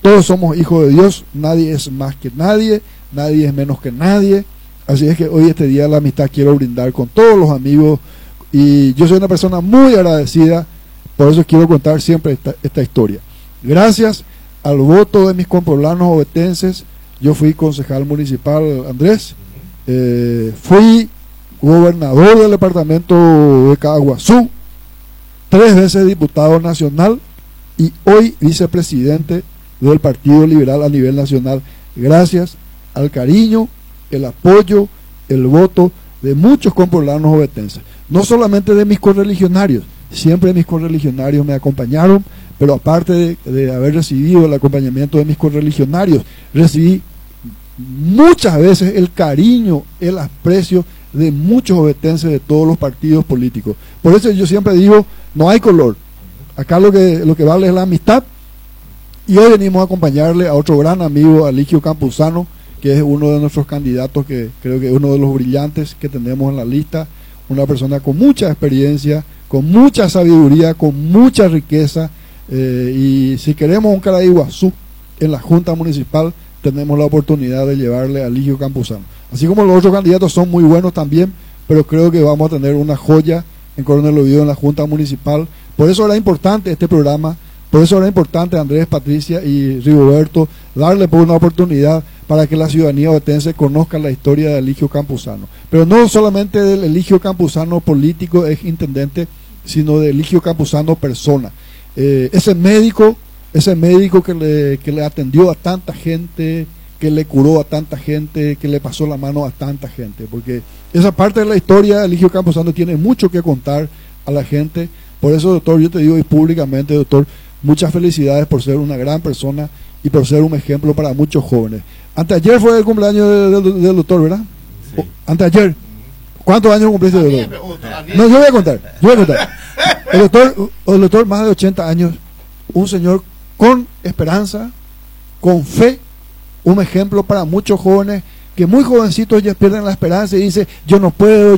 todos somos hijos de Dios, nadie es más que nadie, nadie es menos que nadie. Así es que hoy, este día de la amistad, quiero brindar con todos los amigos, y yo soy una persona muy agradecida, por eso quiero contar siempre esta historia. Gracias al voto de mis compoblanos ovetenses, yo fui concejal municipal, Andrés, fui gobernador del departamento de Caaguazú, 3 veces diputado nacional y hoy vicepresidente del Partido Liberal a nivel nacional, gracias al cariño, el apoyo, el voto de muchos compoblanos ovetenses, no solamente de mis correligionarios. Siempre mis correligionarios me acompañaron, pero aparte de haber recibido el acompañamiento de mis correligionarios, recibí muchas veces el cariño, el aprecio de muchos ovetenses de todos los partidos políticos. Por eso yo siempre digo, no hay color, acá lo que vale es la amistad. Y hoy venimos a acompañarle a otro gran amigo, Aligio Campuzano, que es uno de nuestros candidatos, que creo que es uno de los brillantes que tenemos en la lista, una persona con mucha experiencia, con mucha sabiduría, con mucha riqueza, y si queremos un Caraiguazú en la Junta Municipal, tenemos la oportunidad de llevarle a Aligio Campuzano. Así como los otros candidatos son muy buenos también, pero creo que vamos a tener una joya en Coronel Oviedo en la Junta Municipal. Por eso era importante este programa, por eso era importante, Andrés, Patricia y Rigoberto, darle por una oportunidad para que la ciudadanía ovetense conozca la historia de Aligio Campuzano. Pero no solamente del Aligio Campuzano político, ex intendente, sino de Aligio Campuzano persona. Ese médico que le atendió a tanta gente, que le curó a tanta gente, que le pasó la mano a tanta gente, porque esa parte de la historia de Aligio Campuzano tiene mucho que contar a la gente. Por eso, doctor, yo te digo y públicamente, doctor, muchas felicidades por ser una gran persona y por ser un ejemplo para muchos jóvenes. Anteayer fue el cumpleaños del doctor, ¿verdad? Sí. Anteayer. ¿Cuántos años cumpliste, doctor? No, yo voy a contar. El doctor, más de 80 años, un señor con esperanza, con fe, un ejemplo para muchos jóvenes que muy jovencitos ya pierden la esperanza y dicen, yo no puedo,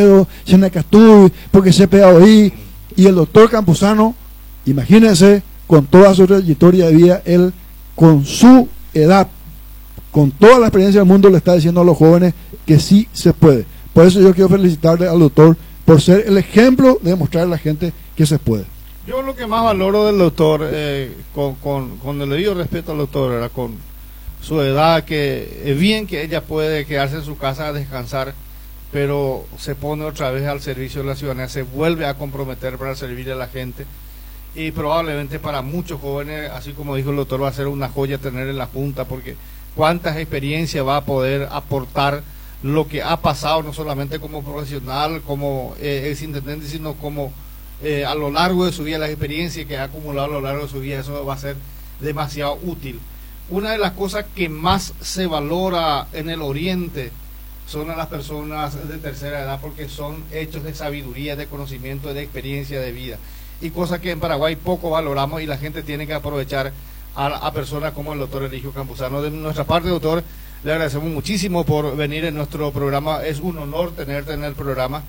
porque se pegado ahí. Y el doctor Campuzano, imagínense, con toda su trayectoria de vida, él con su edad, con toda la experiencia del mundo, le está diciendo a los jóvenes que sí se puede. Por eso yo quiero felicitarle al doctor por ser el ejemplo de demostrar a la gente que se puede. Yo lo que más valoro del doctor, con el debido respeto al doctor, era con su edad, que es bien que ella puede quedarse en su casa a descansar, pero se pone otra vez al servicio de la ciudadanía, se vuelve a comprometer para servirle a la gente, y probablemente para muchos jóvenes, así como dijo el doctor, va a ser una joya tener en la Junta, porque cuántas experiencias va a poder aportar lo que ha pasado, no solamente como profesional, como exintendente, sino como a lo largo de su vida, las experiencias que ha acumulado a lo largo de su vida. Eso va a ser demasiado útil. Una de las cosas que más se valora en el Oriente son a las personas de tercera edad, porque son hechos de sabiduría, de conocimiento, de experiencia de vida, y cosas que en Paraguay poco valoramos, y la gente tiene que aprovechar a personas como el doctor Aligio Campuzano. De nuestra parte, doctor, le agradecemos muchísimo por venir en nuestro programa. Es un honor tenerte en el programa,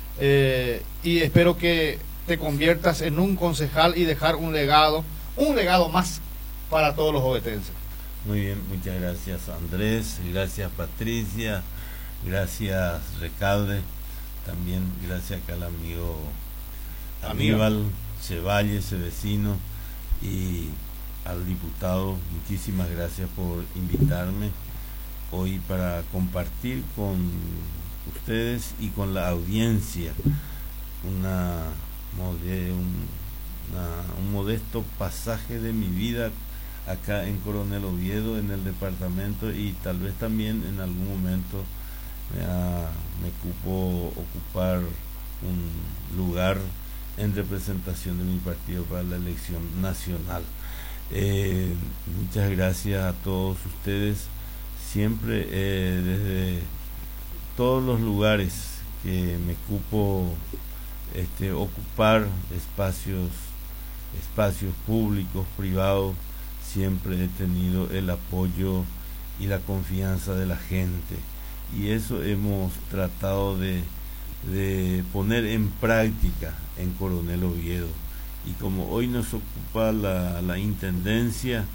y espero que te conviertas en un concejal y dejar un legado más para todos los ovetenses. Muy bien, muchas gracias, Andrés, gracias, Patricia, gracias, Recalde, también gracias acá al amigo Aníbal Cevalle, ese vecino, y al diputado, muchísimas gracias por invitarme hoy para compartir con ustedes y con la audiencia un modesto pasaje de mi vida acá en Coronel Oviedo, en el departamento, y tal vez también en algún momento me cupo ocupar un lugar en representación de mi partido para la elección nacional. Muchas gracias a todos ustedes, siempre desde todos los lugares que me cupo ocupar espacios públicos, privados, siempre he tenido el apoyo y la confianza de la gente, y eso hemos tratado de poner en práctica en Coronel Oviedo. Y como hoy nos ocupa la intendencia,